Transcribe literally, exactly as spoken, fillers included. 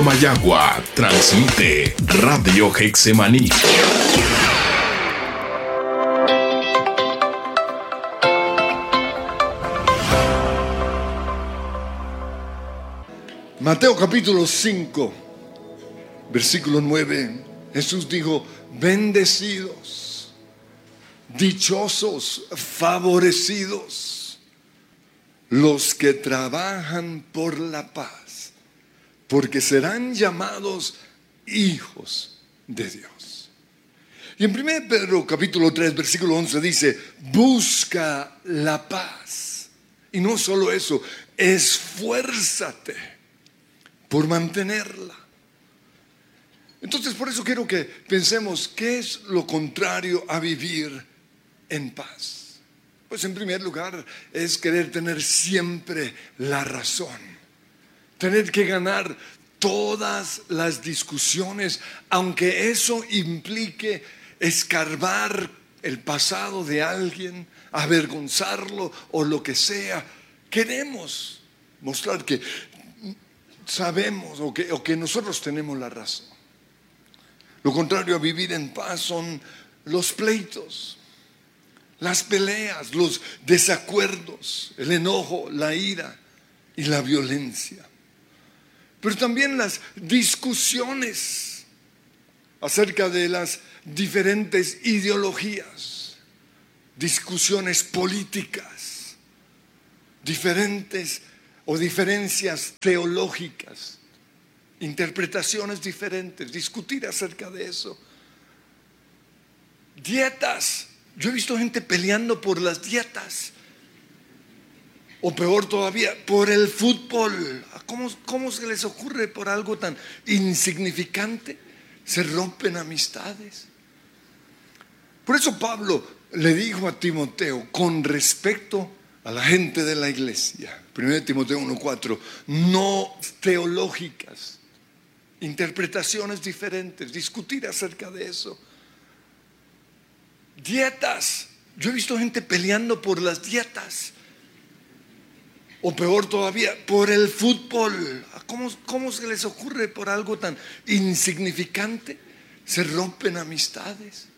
Mayagua transmite Radio Getsemaní. Mateo capítulo cinco, versículo nueve. Jesús dijo: bendecidos, dichosos, favorecidos los que trabajan por la paz, porque serán llamados hijos de Dios. Y en primero Pedro capítulo tres, versículo once dice: busca la paz. Y no solo eso, esfuérzate por mantenerla. Entonces, por eso quiero que pensemos, ¿qué es lo contrario a vivir en paz? Pues en primer lugar es querer tener siempre la razón, tener que ganar todas las discusiones, aunque eso implique escarbar el pasado de alguien, avergonzarlo o lo que sea. Queremos mostrar que sabemos o que, o que nosotros tenemos la razón. Lo contrario a vivir en paz son los pleitos, las peleas, los desacuerdos, el enojo, la ira y la violencia. Pero también las discusiones acerca de las diferentes ideologías, discusiones políticas, diferentes o diferencias teológicas, interpretaciones diferentes, discutir acerca de eso. Dietas. Yo he visto gente peleando por las dietas. O peor todavía, por el fútbol. ¿Cómo, cómo se les ocurre por algo tan insignificante? Se rompen amistades. Por eso Pablo le dijo a Timoteo con respecto a la gente de la iglesia, primero Timoteo uno cuatro, no teológicas, interpretaciones diferentes, discutir acerca de eso. Dietas. Yo he visto gente peleando por las dietas. O peor todavía, por el fútbol. ¿Cómo, cómo se les ocurre por algo tan insignificante? Se rompen amistades.